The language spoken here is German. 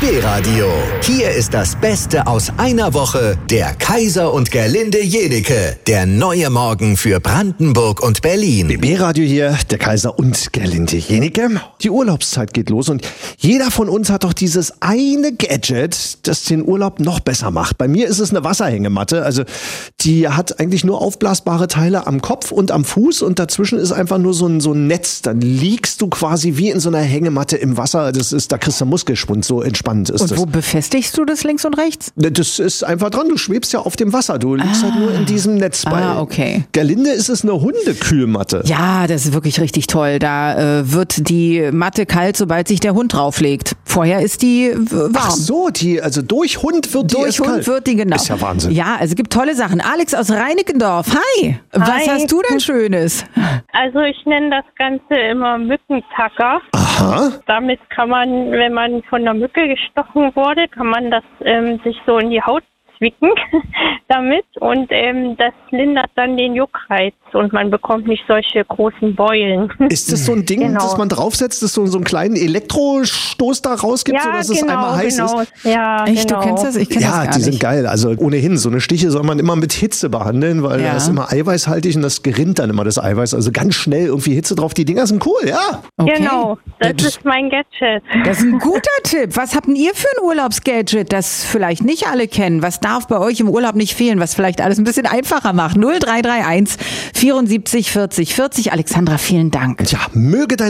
BB-Radio. Hier ist das Beste aus einer Woche. Der Kaiser und Gerlinde Jenike. Der neue Morgen für Brandenburg und Berlin. BB-Radio hier, der Kaiser und Gerlinde Jenike. Die Urlaubszeit geht los und jeder von uns hat doch dieses eine Gadget, das den Urlaub noch besser macht. Bei mir ist es eine Wasserhängematte. Also die hat eigentlich nur aufblasbare Teile am Kopf und am Fuß und dazwischen ist einfach nur so ein Netz. Dann liegst du quasi wie in so einer Hängematte im Wasser. Da kriegst du Muskelschwund, so entspannt ist das. Und wo befestigst du das links und rechts? Das ist einfach dran, du schwebst ja auf dem Wasser. Du liegst halt nur in diesem Netz. Bei okay. Gerlinde ist es eine Hundekühlmatte. Ja, das ist wirklich richtig toll. Da wird die Matte kalt, sobald sich der Hund drauflegt. Vorher ist die warm. Ach so, also durch Hund wird die Durch Hund kalt. wird die, genau. Ist ja Wahnsinn. Ja, also es gibt tolle Sachen. Alex aus Reinickendorf, hi. Was hast du denn Schönes? Also ich nenne das Ganze immer Mückentacker. Aha. Damit kann man, wenn man von einer Mücke gestochen wurde, kann man das sich so in die Haut zwicken damit und das lindert dann den Juckreiz und man bekommt nicht solche großen Beulen. Ist das so ein Ding, das man draufsetzt, das so einen kleinen Elektrostoß da rausgibt, sodass es einmal heiß ist? Ja, Echt, du kennst das? Ich kenn das gar die nicht. sind geil. Also ohnehin, so eine Stiche soll man immer mit Hitze behandeln, weil das ist immer eiweißhaltig und das gerinnt dann immer das Eiweiß. Also ganz schnell irgendwie Hitze drauf. Die Dinger sind cool, ja. Okay. Genau, das ist mein Gadget. Das ist ein guter Tipp. Was habt denn ihr für ein Urlaubsgadget, das vielleicht nicht alle kennen? Was darf bei euch im Urlaub nicht fehlen, was vielleicht alles ein bisschen einfacher macht? 0331 74 40 40. Alexandra, vielen Dank. Ja, möge dein